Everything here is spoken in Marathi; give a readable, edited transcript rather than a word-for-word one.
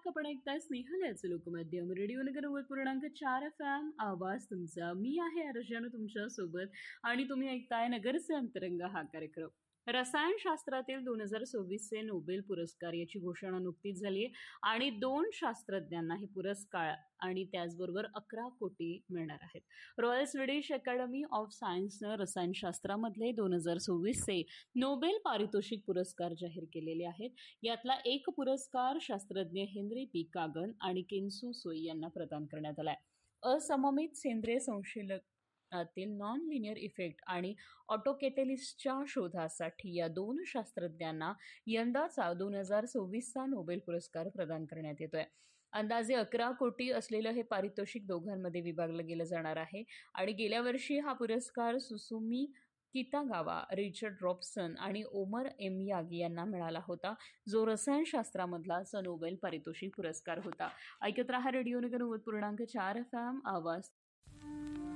आपण ऐकताय स्नेहलयाचं लोकमाध्यम रेडिओनगर 90.4 FM आवाज तुमचा. मी आहे अर्जन तुमच्या सोबत आणि तुम्ही ऐकताय नगरचे अंतरंग हा कार्यक्रम. रसायनशास्त्रातील 2026चे नोबेल पुरस्कार याची घोषणा नुकतीच झाली आहे आणि 2 शास्त्रज्ञांना हे पुरस्कार आणि त्याचबरोबर 11 कोटी मिळणार आहेत. Royal Swedish academy of सायन्सनं रसायनशास्त्रामधले 2026चे Nobel पारितोषिक पुरस्कार जाहीर केलेले आहेत. यातला एक पुरस्कार शास्त्रज्ञ हेनरी पी कागन आणि केन्सू सोई यांना प्रदान करण्यात आलाय. असममित सेंद्रिय संश्लेषणातील नॉन लिनियर इफेक्ट आणि ऑटोकॅटेलिस्टच्या शोधासाठी या 2 शास्त्रज्ञांना यंदाचा 2026चा नोबेल पुरस्कार प्रदान करण्यात येतोय. अंदाजे 11 कोटी असलेलं हे पारितोषिक दोघांमध्ये विभागलं गेलं जाणार आहे आणि गेल्या वर्षी हा पुरस्कार सुसुमी कितागावा, रिचर्ड रॉबसन आणि ओमर एम यागी यांना मिळाला होता, जो रसायनशास्त्रामधलाच नोबेल पारितोषिक पुरस्कार होता. ऐकत रहा रेडिओनगर 90.4 FM आवाज.